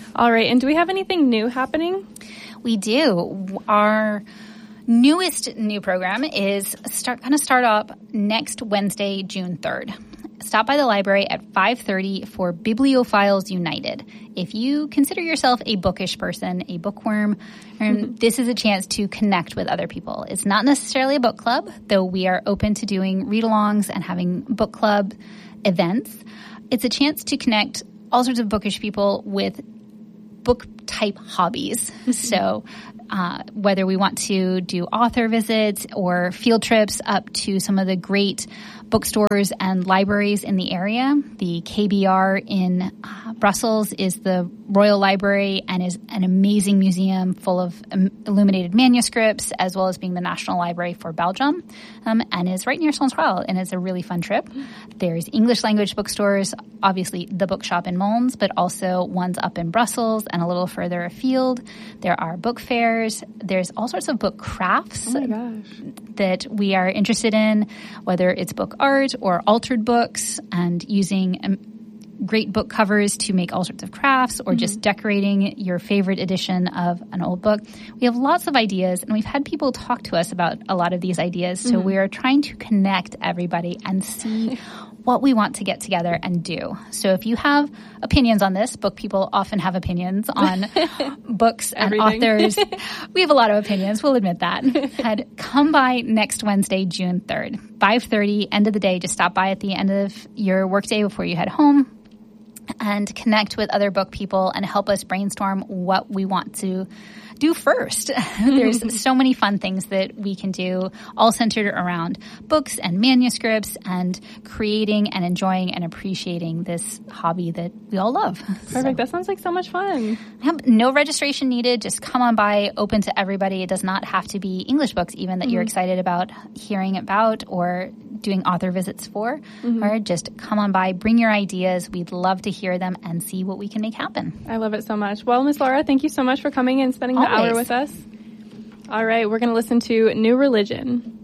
All right. And do we have anything new happening? We do. Our newest new program is going to start up next Wednesday, June 3rd. Stop by the library at 5:30 for Bibliophiles United. If you consider yourself a bookish person, a bookworm, this is a chance to connect with other people. It's not necessarily a book club, though we are open to doing read-alongs and having book club events. It's a chance to connect all sorts of bookish people with book-type hobbies. So whether we want to do author visits or field trips up to some of the great bookstores and libraries in the area. The KBR in Brussels is the Royal Library and is an amazing museum full of illuminated manuscripts, as well as being the National Library for Belgium, and is right near Centrale, and it's a really fun trip. There's English language bookstores, obviously the bookshop in Mons, but also ones up in Brussels and a little further afield. There are book fairs. There's all sorts of book crafts that we are interested in, whether it's book art or altered books, and using great book covers to make all sorts of crafts, or just decorating your favorite edition of an old book. We have lots of ideas, and we've had people talk to us about a lot of these ideas. So we are trying to connect everybody and see what we want to get together and do. So if you have opinions on this, book people often have opinions on books and authors. We have a lot of opinions, we'll admit that. And come by next Wednesday, June 3rd, 5:30, end of the day. Just stop by at the end of your workday before you head home and connect with other book people and help us brainstorm what we want to do first. There's so many fun things that we can do, all centered around books and manuscripts and creating and enjoying and appreciating this hobby that we all love. Perfect. That sounds like so much fun. No registration needed. Just come on by, open to everybody. It does not have to be English books even that you're excited about hearing about or doing author visits for. Or just come on by, bring your ideas. We'd love to hear them and see what we can make happen. I love it so much. Well, Ms. Laura, thank you so much for coming and spending the hour with us. All right, we're going to listen to New Religion.